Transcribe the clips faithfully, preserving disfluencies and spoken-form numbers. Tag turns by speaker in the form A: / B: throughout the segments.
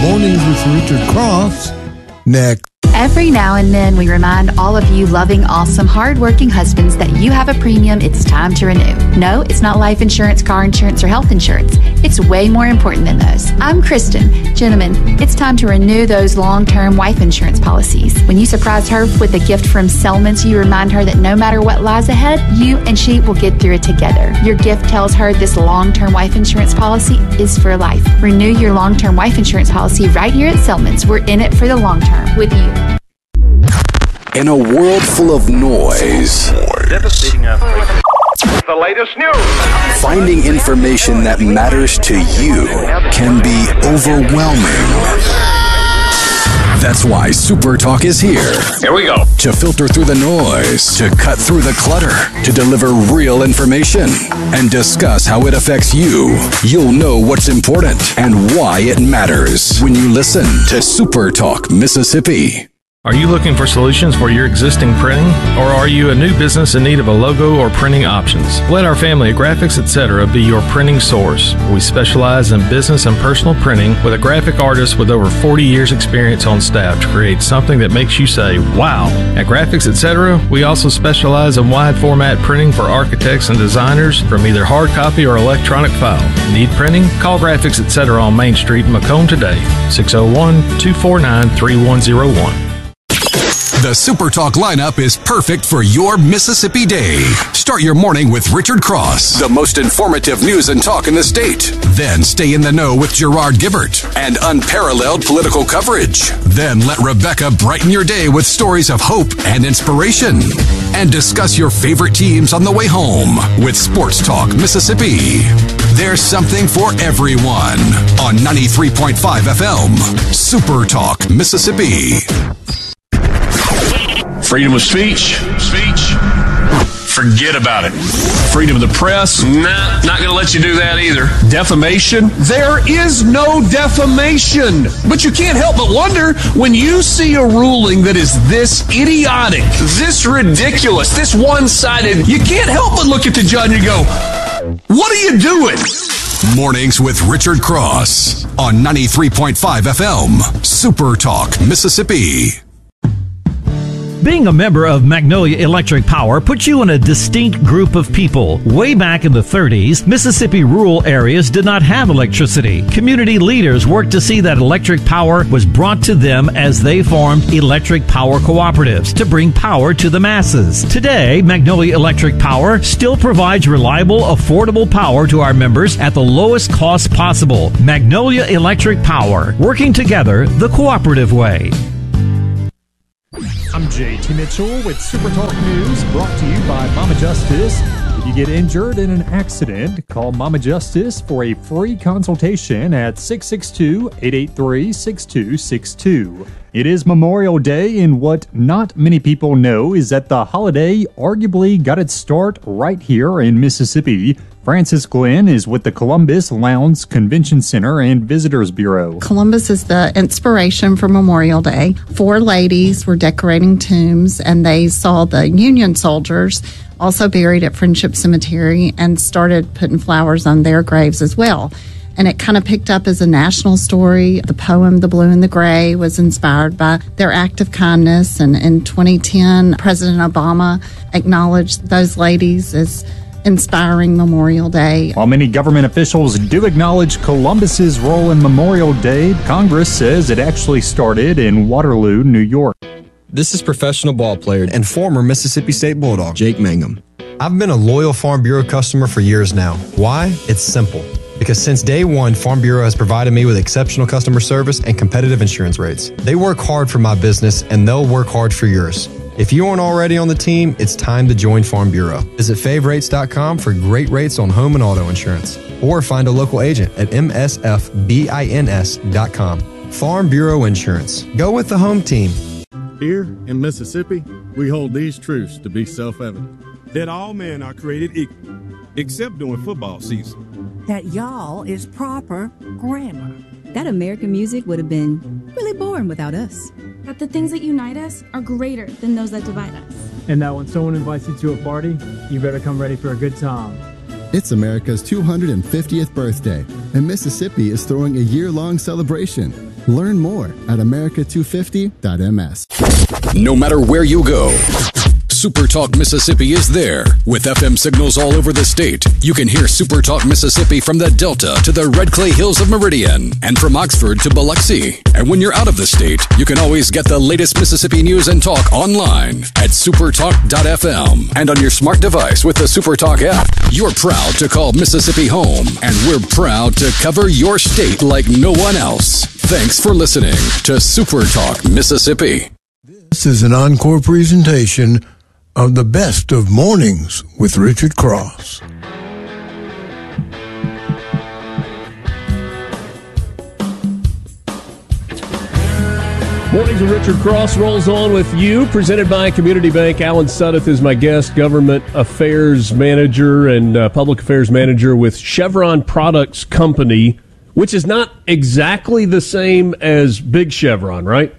A: Mornings with Richard Cross. Next.
B: Every now and then, we remind all of you loving, awesome, hard-working husbands that you have a premium it's time to renew. No, it's not life insurance, car insurance, or health insurance. It's way more important than those. I'm Kristen. Gentlemen, it's time to renew those long-term wife insurance policies. When you surprise her with a gift from Selman's, you remind her that no matter what lies ahead, you and she will get through it together. Your gift tells her this long-term wife insurance policy is for life. Renew your long-term wife insurance policy right here at Selman's. We're in it for the long term with you.
C: In a world full of noise,
D: the latest news.
C: Finding information that matters to you can be overwhelming. That's why Super Talk is here.
D: Here we go.
C: To filter through the noise, to cut through the clutter, to deliver real information, and discuss how it affects you. You'll know what's important and why it matters when you listen to Super Talk Mississippi.
E: Are you looking for solutions for your existing printing? Or are you a new business in need of a logo or printing options? Let our family of Graphics Etc. be your printing source. We specialize in business and personal printing with a graphic artist with over forty years experience on staff to create something that makes you say, wow. At Graphics Etc., we also specialize in wide format printing for architects and designers from either hard copy or electronic file. Need printing? Call Graphics Etc. on Main Street in Macomb today, six oh one, two four nine, three one oh one.
C: The Super Talk lineup is perfect for your Mississippi day. Start your morning with Richard Cross, the most informative news and talk in the state. Then stay in the know with Gerard Gibbert and unparalleled political coverage. Then let Rebecca brighten your day with stories of hope and inspiration. And discuss your favorite teams on the way home with Sports Talk Mississippi. There's something for everyone on ninety-three point five F M. Super Talk Mississippi.
F: Freedom of speech, speech, forget about it. Freedom of the press, nah, not going to let you do that either. Defamation, there is no defamation. But you can't help but wonder when you see a ruling that is this idiotic, this ridiculous, this one-sided, you can't help but look at the judge and go, what are you doing?
C: Mornings with Richard Cross on ninety-three point five F M, Super Talk Mississippi.
G: Being a member of Magnolia Electric Power puts you in a distinct group of people. Way back in the thirties, Mississippi rural areas did not have electricity. Community leaders worked to see that electric power was brought to them as they formed electric power cooperatives to bring power to the masses. Today, Magnolia Electric Power still provides reliable, affordable power to our members at the lowest cost possible. Magnolia Electric Power, working together the cooperative way.
H: I'm J T Mitchell with Super Talk News, brought to you by Mama Justice. If you get injured in an accident, call Mama Justice for a free consultation at six six two, eight eight three, six two six two. It is Memorial Day, and what not many people know is that the holiday arguably got its start right here in Mississippi. Frances Glenn is with the Columbus Lowndes Convention Center and Visitors Bureau.
I: Columbus is the inspiration for Memorial Day. Four ladies were decorating tombs, and they saw the Union soldiers also buried at Friendship Cemetery and started putting flowers on their graves as well. And it kind of picked up as a national story. The poem, The Blue and the Gray, was inspired by their act of kindness. And in twenty ten, President Obama acknowledged those ladies as inspiring Memorial Day.
H: While many government officials do acknowledge Columbus's role in Memorial Day, Congress says it actually started in Waterloo, New York.
J: This is professional ball player and former Mississippi State Bulldog, Jake Mangum. I've been a loyal Farm Bureau customer for years now. Why? It's simple. Because since day one, Farm Bureau has provided me with exceptional customer service and competitive insurance rates. They work hard for my business, and they'll work hard for yours. If you aren't already on the team, it's time to join Farm Bureau. Visit fave rates dot com for great rates on home and auto insurance, or find a local agent at m s f bins dot com. Farm Bureau Insurance. Go with the home team.
K: Here in Mississippi, we hold these truths to be self-evident. That all men are created equal, except during football season.
L: That y'all is proper grammar. That American music would have been really boring without us.
M: That the things that unite us are greater than those that divide us.
N: And that when someone invites you to a party, you better come ready for a good time.
O: It's America's two hundred fiftieth birthday, and Mississippi is throwing a year-long celebration.
A: Learn more at America two fifty dot M S.
C: No matter where you go, SuperTalk Mississippi is there. With F M signals all over the state, you can hear SuperTalk Mississippi from the Delta to the Red Clay Hills of Meridian and from Oxford to Biloxi. And when you're out of the state, you can always get the latest Mississippi news and talk online at supertalk dot f m and on your smart device with the SuperTalk app. You're proud to call Mississippi home, and we're proud to cover your state like no one else. Thanks for listening to SuperTalk Mississippi.
A: This is an encore presentation of the best of mornings with Richard Cross.
O: Mornings with Richard Cross rolls on with you, presented by Community Bank. Alan Suddeth is my guest, Government Affairs Manager and uh, Public Affairs Manager with Chevron Products Company, which is not exactly the same as Big Chevron, right?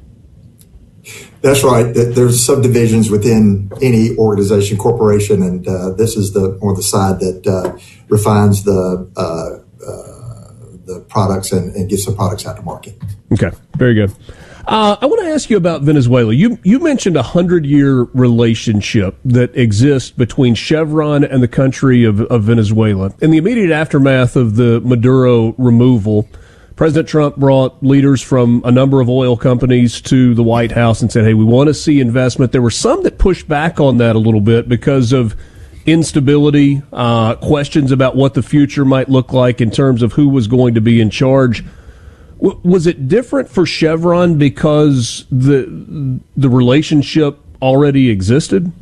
P: That's right. There's subdivisions within any organization, corporation, and uh, this is the more the side that uh, refines the uh, uh, the products and, and gets the products out to market.
O: Okay, very good. Uh, I want to ask you about Venezuela. You you mentioned a hundred-year relationship that exists between Chevron and the country of, of Venezuela. In the immediate aftermath of the Maduro removal, President Trump brought leaders from a number of oil companies to the White House and said, hey, we want to see investment. There were some that pushed back on that a little bit because of instability, uh, questions about what the future might look like in terms of who was going to be in charge. W- was it different for Chevron because the the relationship already existed?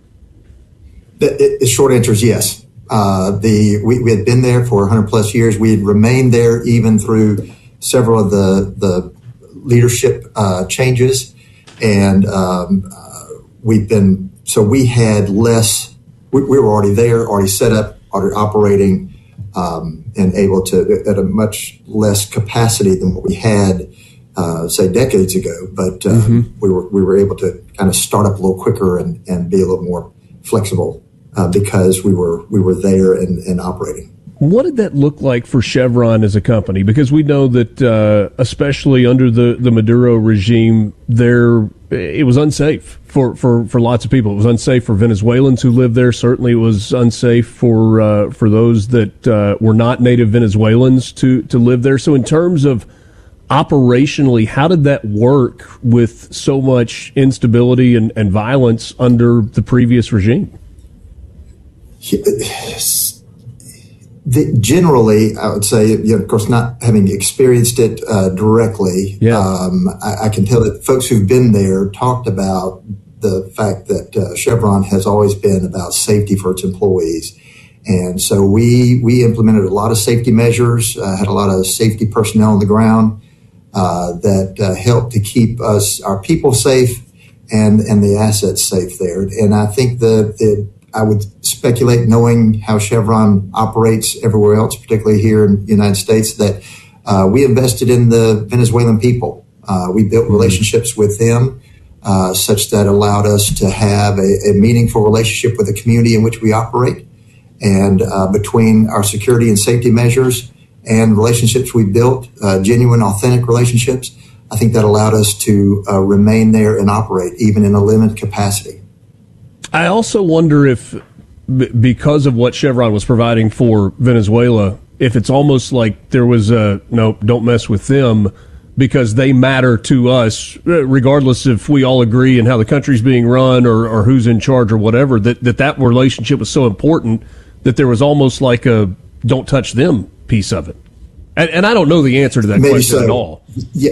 P: The, the short answer is yes. Uh, the we, we had been there for one hundred plus years. We had remained there even through several of the the leadership uh, changes, and um, uh, we've been so we had less. We, we were already there, already set up, already operating, um, and able to at a much less capacity than what we had, uh, say, decades ago. But uh, mm-hmm. we were we were able to kind of start up a little quicker and, and be a little more flexible. Uh, because we were we were there and, and operating.
O: What did that look like for Chevron as a company? Because we know that, uh, especially under the, the Maduro regime, there it was unsafe for, for, for lots of people. It was unsafe for Venezuelans who lived there. Certainly, it was unsafe for uh, for those that uh, were not native Venezuelans to to live there. So, in terms of operationally, how did that work with so much instability and, and violence under the previous regime?
P: The, generally, I would say, you know, of course, not having experienced it uh, directly, yeah. um, I, I can tell that folks who've been there talked about the fact that uh, Chevron has always been about safety for its employees. And so we we implemented a lot of safety measures, uh, had a lot of safety personnel on the ground uh, that uh, helped to keep us, our people safe and, and the assets safe there. And I think the, the I would speculate, knowing how Chevron operates everywhere else, particularly here in the United States, that uh, we invested in the Venezuelan people. Uh, we built relationships with them uh, such that allowed us to have a, a meaningful relationship with the community in which we operate. And uh, between our security and safety measures and relationships we built, uh, genuine, authentic relationships, I think that allowed us to uh, remain there and operate, even in a limited capacity.
O: I also wonder if, b- because of what Chevron was providing for Venezuela, if it's almost like there was a, no, don't mess with them because they matter to us, regardless if we all agree in how the country's being run or, or who's in charge or whatever, that, that that relationship was so important that there was almost like a don't touch them piece of it. And, and I don't know the answer to that
P: Maybe
O: question
P: so.
O: at all.
P: Yeah.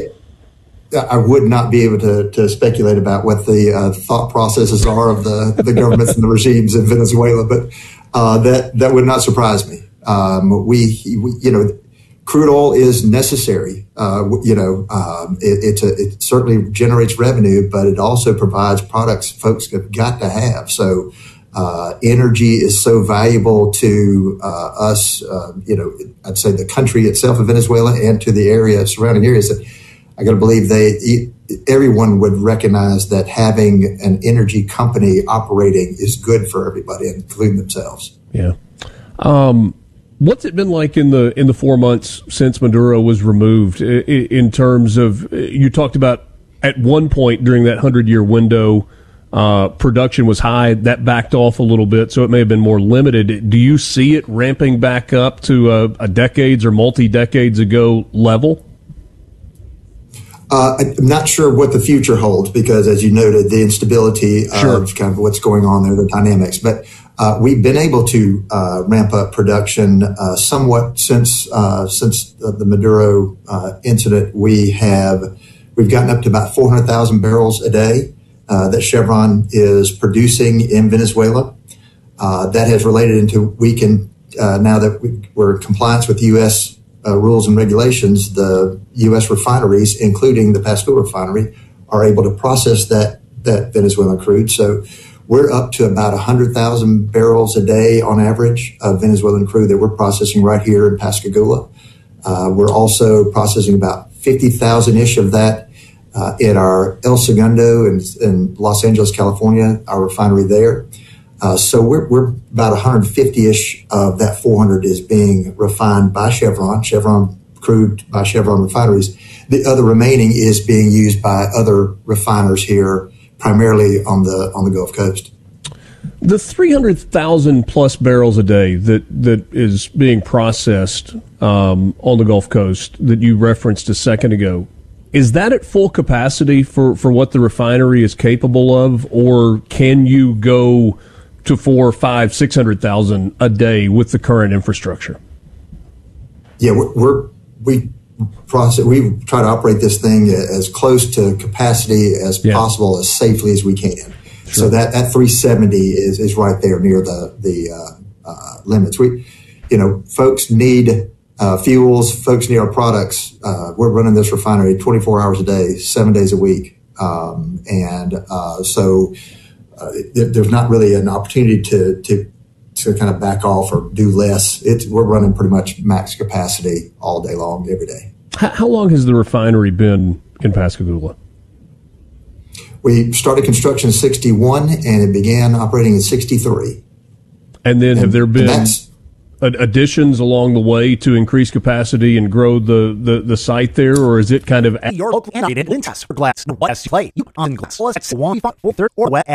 P: I would not be able to, to speculate about what the uh, thought processes are of the, the governments and the regimes in Venezuela, but uh, that that would not surprise me. Um, we, we, you know, crude oil is necessary. Uh, you know, um, it, it's a, it certainly generates revenue, but it also provides products folks have got to have. So uh, energy is so valuable to uh, us. Uh, you know, I'd say the country itself of Venezuela and to the area, surrounding areas that. I got to believe they, everyone would recognize that having an energy company operating is good for everybody, including themselves.
O: Yeah. Um, What's it been like in the in the four months since Maduro was removed? In terms of, you talked about at one point during that hundred-year window, uh, production was high. That backed off a little bit, so it may have been more limited. Do you see it ramping back up to a, a decades or multi-decades ago level?
P: Uh, I'm not sure what the future holds because, as you noted, the instability
O: Sure.
P: of kind of what's going on there, the dynamics. But uh, we've been able to uh, ramp up production uh, somewhat since uh, since the, the Maduro uh, incident. We have we've gotten up to about four hundred thousand barrels a day uh, that Chevron is producing in Venezuela. Uh, that has related into we can uh, now that we, we're in compliance with U S Uh, rules and regulations, the U S refineries, including the Pascagoula refinery, are able to process that that Venezuelan crude. So we're up to about one hundred thousand barrels a day on average of Venezuelan crude that we're processing right here in Pascagoula. Uh, we're also processing about fifty thousand-ish of that uh, in our El Segundo in, in Los Angeles, California, our refinery there. Uh, so we're, we're about one hundred fifty-ish of that four hundred is being refined by Chevron, Chevron crude by Chevron refineries. The other remaining is being used by other refiners here, primarily on the on the Gulf Coast.
O: The three hundred thousand plus barrels a day that, that is being processed um, on the Gulf Coast that you referenced a second ago, is that at full capacity for, for what the refinery is capable of, or can you go to four, five, six hundred thousand a day with the current infrastructure?
P: Yeah, we're, we're we process. We try to operate this thing as close to capacity as
O: Yeah.
P: possible, as safely as we can. So that that three seventy is is right there near the the uh, uh, limits. We, you know, folks need uh, fuels. Folks need our products. Uh, we're running this refinery twenty-four hours a day, seven days a week, um, and uh, so. Uh, there's not really an opportunity to, to to kind of back off or do less. It's, we're running pretty much max capacity all day long, every day.
O: How, how long has the refinery been in Pascagoula?
P: We started construction in sixty-one, and it began operating in sixty-three.
O: And then
P: And-
O: have there
P: and
O: been
P: that's-
O: ad- additions along the way to increase capacity and grow the, the, the site there, or is it kind of...
Q: Your local and Lintas for glass. No, what? Play. You on glass. One, four, third, or